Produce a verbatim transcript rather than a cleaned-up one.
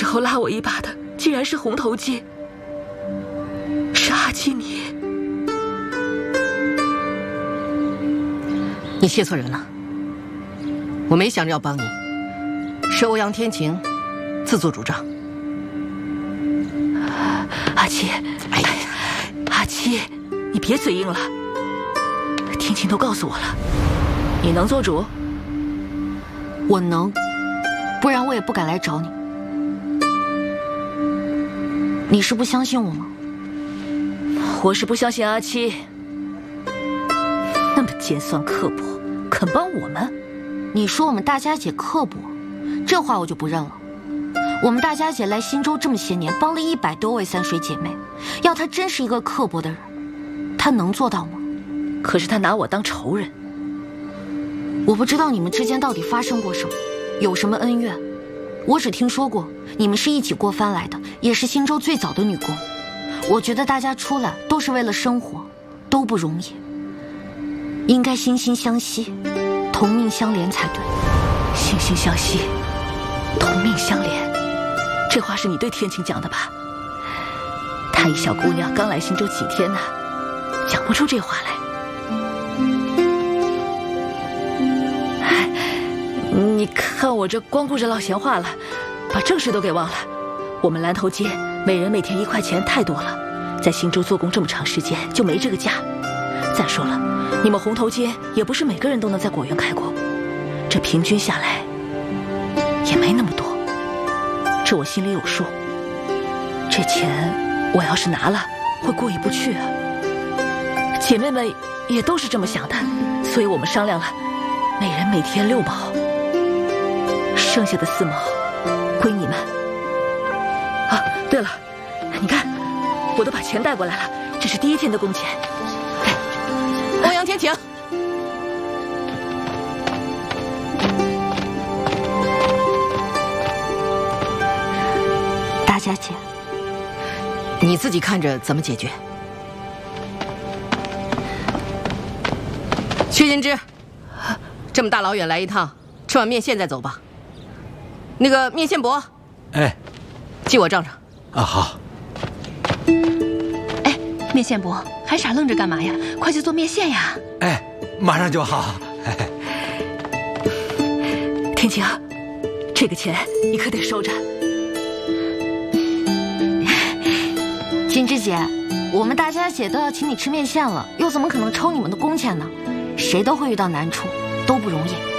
后拉我一把的竟然是红头巾，是阿七你。 你谢错人了，我没想着要帮你，是欧阳天晴自作主张。 阿七，哎呀，阿七，你别嘴硬了。天晴都告诉我了，你能做主？ 我能，不然我也不敢来找你。你是不相信我吗？ 我是不相信阿七那么尖酸刻薄，肯帮我们。 你说我们大家姐刻薄，这话我就不认了。我们大家姐来新州这么些年，帮了一百多位三水姐妹，要她真是一个刻薄的人，她能做到吗？ 可是她拿我当仇人。 我不知道你们之间到底发生过什么，有什么恩怨。我只听说过你们是一起过番来的，也是新州最早的女工。我觉得大家出来都是为了生活，都不容易，应该惺惺相惜，同命相连才对。 惺惺相惜，同命相连，这话是你对天晴讲的吧？她一小姑娘刚来新州几天呢，讲不出这话来。哎，你看我这光顾着唠闲话了，把正事都给忘了。我们蓝头街每人每天一块钱太多了，在新州做工这么长时间就没这个价。再说了，你们红头街也不是每个人都能在果园开工，这平均下来也没那么多，这我心里有数。这钱我要是拿了，会过意不去啊。姐妹们也都是这么想的，所以我们商量了，每人每天六毛，剩下的四毛归你们。啊，对了，你看，我都把钱带过来了，这是第一天的工钱。 欧阳天晴， 大家姐， 你自己看着怎么解决。薛金枝，这么大老远来一趟，吃碗面线再走吧。那个面线伯， 哎， 记我账上。 啊，好。 哎，面线伯，还傻愣着干嘛呀？快去做面线呀！ 哎，马上就好。哎， 天晴，这个钱你可得收着。 金枝姐，我们大家姐都要请你吃面线了，又怎么可能抽你们的工钱呢？谁都会遇到难处，都不容易。